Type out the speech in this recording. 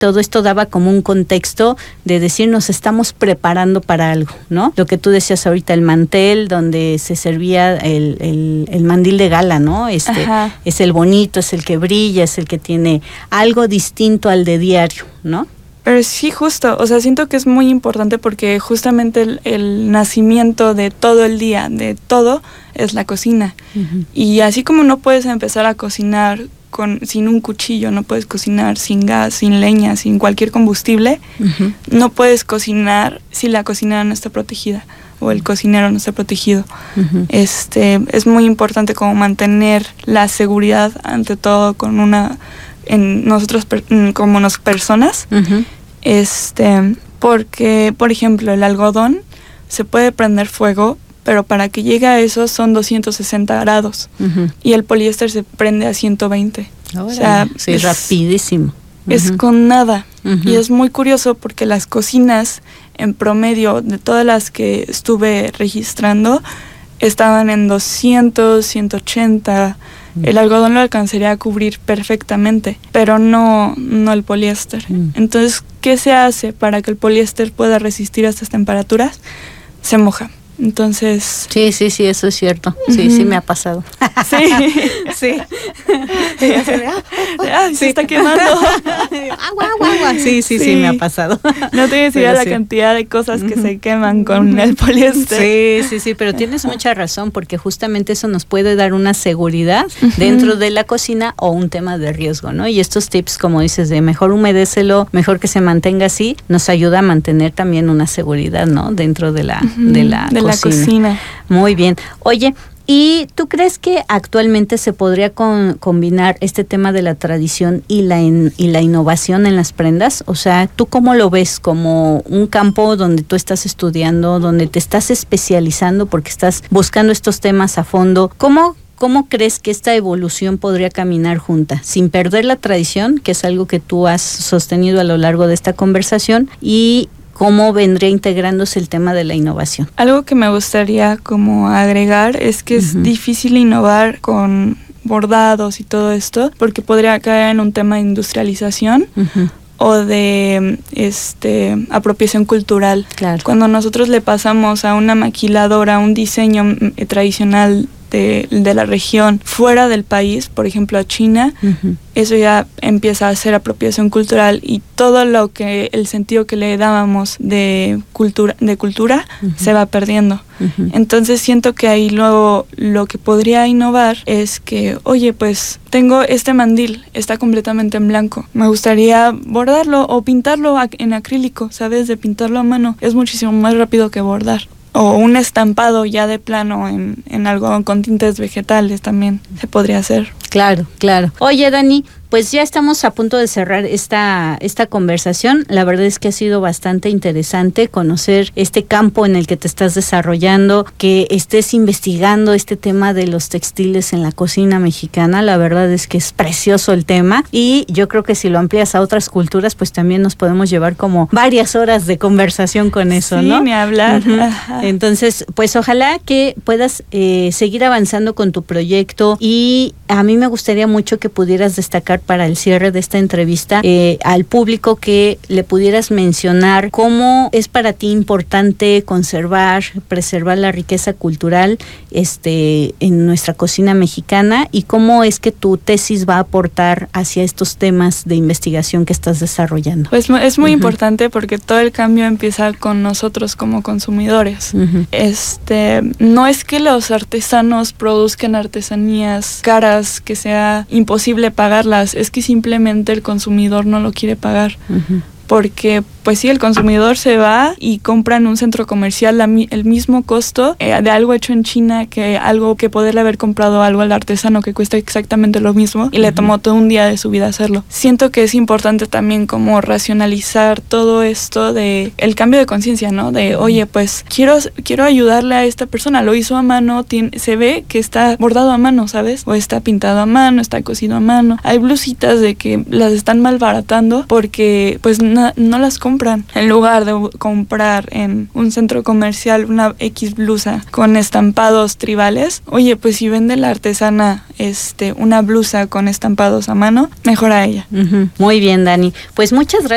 todo esto daba como un contexto de decir nos estamos preparando para algo, ¿no? Lo que tú decías ahorita, el mantel donde se servía el mandil de gala, ¿no? Es el bonito, es el que brilla, es el que tiene algo distinto al de diario, ¿no? Pero sí, justo, o sea, siento que es muy importante porque justamente el nacimiento de todo el día, de todo, es la cocina. Uh-huh. Y así como no puedes empezar a cocinar sin un cuchillo, no puedes cocinar sin gas, sin leña, sin cualquier combustible, uh-huh. No puedes cocinar si la cocinera no está protegida o el cocinero no está protegido. Uh-huh. Es muy importante como mantener la seguridad ante todo en nosotros como personas, uh-huh. Porque, por ejemplo, el algodón se puede prender fuego, pero para que llegue a eso son 260 grados, uh-huh. Y el poliéster se prende a 120. O sea, sí, es rapidísimo. Es uh-huh. Con nada. Uh-huh. Y es muy curioso porque las cocinas, en promedio, de todas las que estuve registrando, estaban en 200, 180. El algodón lo alcanzaría a cubrir perfectamente, pero no el poliéster. Entonces, ¿qué se hace para que el poliéster pueda resistir a estas temperaturas? Se moja. Entonces... Sí, eso es cierto. Sí, uh-huh. Sí me ha pasado. Sí. Se está quemando. Agua. Sí, me ha pasado. No tienes idea la cantidad de cosas que se queman con el poliéster. Sí, pero tienes mucha razón, porque justamente eso nos puede dar una seguridad uh-huh. dentro de la cocina o un tema de riesgo, ¿no? Y estos tips, como dices, de mejor humedécelo, mejor que se mantenga así, nos ayuda a mantener también una seguridad, ¿no? Dentro de la cocina. Muy bien. Oye, ¿y tú crees que actualmente se podría combinar este tema de la tradición y la innovación en las prendas? O sea, ¿tú cómo lo ves? Como un campo donde tú estás estudiando, donde te estás especializando porque estás buscando estos temas a fondo. ¿Cómo crees que esta evolución podría caminar junta, sin perder la tradición, que es algo que tú has sostenido a lo largo de esta conversación, y cómo vendría integrándose el tema de la innovación? Algo que me gustaría como agregar es que uh-huh. es difícil innovar con bordados y todo esto, porque podría caer en un tema de industrialización uh-huh. o de apropiación cultural. Claro. Cuando nosotros le pasamos a una maquiladora un diseño tradicional de la región fuera del país, por ejemplo a China, uh-huh. eso ya empieza a ser apropiación cultural y todo el sentido que le dábamos de cultura uh-huh. se va perdiendo. Uh-huh. Entonces siento que ahí luego lo que podría innovar es que, oye, pues tengo este mandil, está completamente en blanco, me gustaría bordarlo o pintarlo en acrílico, ¿sabes? De pintarlo a mano es muchísimo más rápido que bordar. O un estampado ya de plano en algodón con tintes vegetales también se podría hacer. Claro. Oye, Dani, pues ya estamos a punto de cerrar esta conversación. La verdad es que ha sido bastante interesante conocer este campo en el que te estás desarrollando, que estés investigando este tema de los textiles en la cocina mexicana. La verdad es que es precioso el tema y yo creo que si lo amplías a otras culturas, pues también nos podemos llevar como varias horas de conversación con eso, sí, ¿no? Sí, ni hablar. Uh-huh. Entonces, pues ojalá que puedas seguir avanzando con tu proyecto y a mí me gustaría mucho que pudieras destacar para el cierre de esta entrevista al público, que le pudieras mencionar cómo es para ti importante preservar la riqueza cultural en nuestra cocina mexicana y cómo es que tu tesis va a aportar hacia estos temas de investigación que estás desarrollando. Pues es muy uh-huh. importante porque todo el cambio empieza con nosotros como consumidores. Uh-huh. No es que los artesanos produzcan artesanías caras que sea imposible pagarlas, es que simplemente el consumidor no lo quiere pagar. Uh-huh. Porque, pues sí, el consumidor se va y compra en un centro comercial el mismo costo de algo hecho en China que algo que poderle haber comprado algo al artesano que cuesta exactamente lo mismo y uh-huh. le tomó todo un día de su vida hacerlo. Siento que es importante también como racionalizar todo esto de el cambio de conciencia, ¿no? De, oye, pues quiero ayudarle a esta persona, lo hizo a mano, se ve que está bordado a mano, ¿sabes? O está pintado a mano, está cosido a mano. Hay blusitas de que las están malbaratando porque, pues, no las compran. En lugar de comprar en un centro comercial una X blusa con estampados tribales, oye, pues si vende la artesana una blusa con estampados a mano, mejor a ella. Uh-huh. Muy bien, Dani. Pues muchas gracias